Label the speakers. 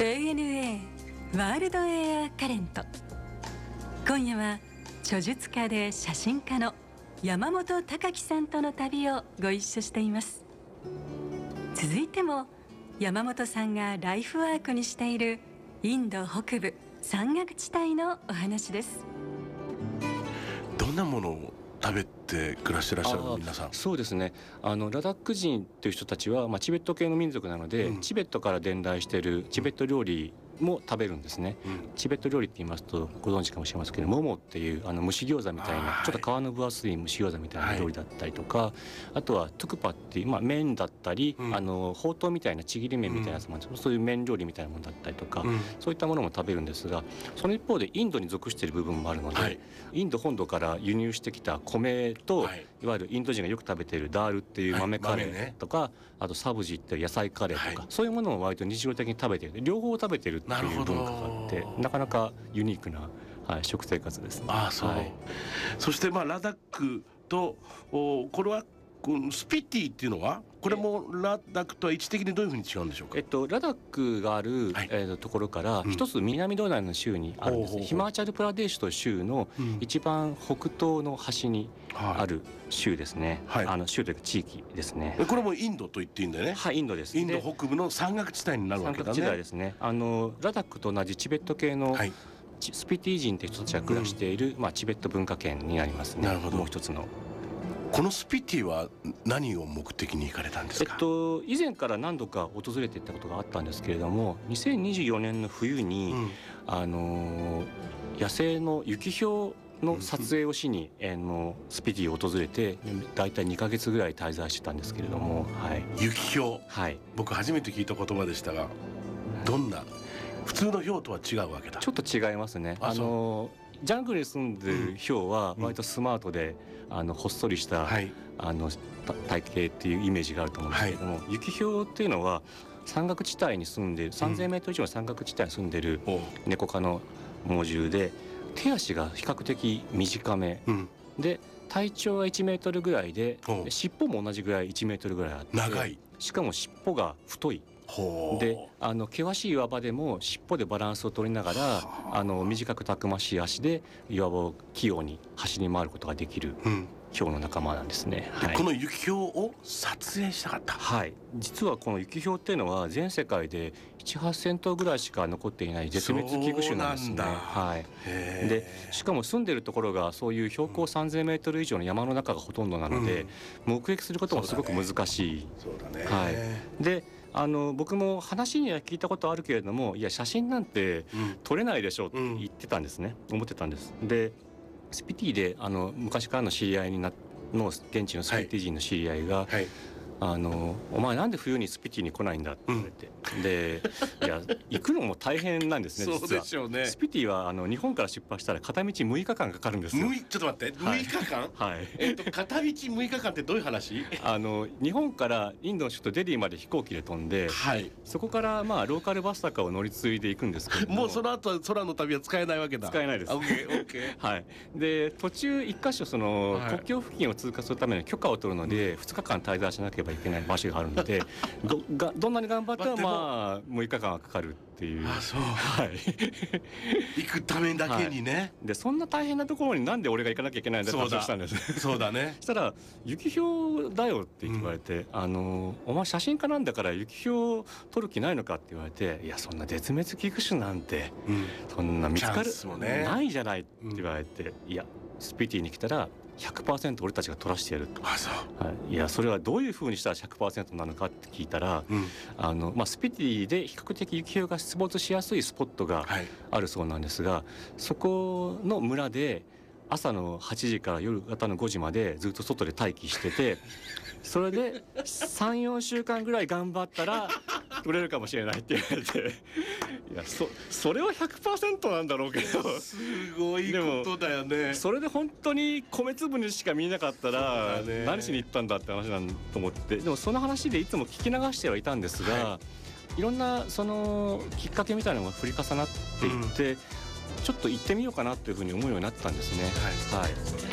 Speaker 1: ANA ワールドエアカレント。今夜は著述家で写真家の山本貴樹さんとの旅をご一緒しています。続いても山本さんがライフワークにしているインド北部山岳地帯のお話です。
Speaker 2: どんなものを食べて暮らしてらっしゃるの皆さん。
Speaker 3: そうですね、ラダック人という人たちは、チベット系の民族なので、チベットから伝来しているチベット料理も食べるんですね、チベット料理って言いますとご存知かもしれませんけど、モモっていう蒸し餃子みたいなちょっと皮の分厚い蒸し餃子みたいな料理だったりとか、あとはトゥクパっていう、麺だったり、ほうとうみたいなちぎり麺みたいなやつもあるんです、そういう麺料理みたいなものだったりとか、そういったものも食べるんですが、その一方でインドに属している部分もあるので、インド本土から輸入してきた米と、いわゆるインド人がよく食べているダールっていう豆カレーとか、あとサブジっていう野菜カレーとか、そういうものを割と日常的に食べている、両方食べているっていう文化があって、なかなかユニークな、食生活ですね。
Speaker 2: そしてラダックとこれはスピティっていうのはこれもラダックとは位置的にどういうふうに違うんでしょうか。
Speaker 3: ラダックがある、ところから一つ南道内の州にあるんです、ヒマーチャルプラデーシュという州の一番北東の端にある州ですね、州というか地域ですね。
Speaker 2: これもインドと言っていいんだよね。
Speaker 3: インドです。
Speaker 2: インド北部の山岳地帯になるわけだね。
Speaker 3: 山岳地帯ですね。ラダックと同じチベット系の、スピティ人という人たちが暮らしている、チベット文化圏になりますね。もう一つの。
Speaker 2: このスピティは何を目的に行かれたんですか。
Speaker 3: 以前から何度か訪れていったことがあったんですけれども、2024年の冬に、野生の雪氷の撮影をしに、スピティを訪れてだいたい2ヶ月ぐらい滞在してたんですけれども、
Speaker 2: 雪氷、僕初めて聞いた言葉でしたが、どんな普通の氷とは違うわけだ。
Speaker 3: ちょっと違いますね。ジャングルに住んでる氷は割とスマートで、ほっそりした、体型っていうイメージがあると思うんですけれども、雪氷っていうのは山岳地帯に住んでいる3000メートル以上の山岳地帯に住んでいるネコ科の猛獣で、手足が比較的短め、で体長は1メートルぐらいで、尻尾も同じぐらい1メートルぐらいあって、
Speaker 2: 長い、
Speaker 3: しかも尻尾が太いで、険しい岩場でも尻尾でバランスを取りながら、短くたくましい足で岩場を器用に走り回ることができる氷の仲間なんですね。
Speaker 2: この雪氷を撮影したかった。
Speaker 3: 実はこの雪氷っていうのは全世界で 7,8,000 頭ぐらいしか残っていない絶滅危惧種なんですね。でしかも住んでるところがそういう標高 3,000 メートル以上の山の中がほとんどなので、目撃することもすごく難しい。で僕も話には聞いたことあるけれども、いや写真なんて撮れないでしょって言ってたんですね、思ってたんです。でスピティで昔からの知り合いの現地のスピティ人の知り合いが、お前なんで冬にスピティに来ないんだって言われて、でいや行くのも大変なんですね。
Speaker 2: そうでしょうね。
Speaker 3: スピティは日本から出発したら片道6日間かかるんですよ。
Speaker 2: ちょっと待って、6日間片道6日間ってどういう話。
Speaker 3: 日本からインドの首都デリーまで飛行機で飛んで、そこからローカルバスとかを乗り継いでいくんですけど
Speaker 2: もうその後は空の旅は使えないわけだ。
Speaker 3: 使えないです。で途中1箇所国境付近を通過するための許可を取るので2日間滞在しなければいけない場所があるのでどんなに頑張っても6日間はかかるっていう。
Speaker 2: 行くためだけにね。
Speaker 3: でそんな大変なところになんで俺が行かなきゃいけないんだって話をしたんです。
Speaker 2: そうだね。
Speaker 3: そしたら雪氷だよって言われて、お前写真家なんだから雪氷撮る気ないのかって言われて、いやそんな絶滅危惧種なんて、そんな見つかるないじゃないって言われて、いやスピティに来たら100% 俺たちが取らしてやると。いやそれはどういうふうにしたら 100% なのかって聞いたら、スピティで比較的雪氷が出没しやすいスポットがあるそうなんですが、そこの村で朝の8時から夕方の5時までずっと外で待機してて、それで 3,4 週間ぐらい頑張ったら取れるかもしれないって言われていやそれは 100% なんだろうけど、
Speaker 2: すごいことだよね。
Speaker 3: それで本当に米粒にしか見えなかったら何しに行ったんだって話なんと思って、でもその話でいつも聞き流してはいたんですが、いろんなそのきっかけみたいなのが振り重なっていって、ちょっと行ってみようかなというふうに思うようになったんですね。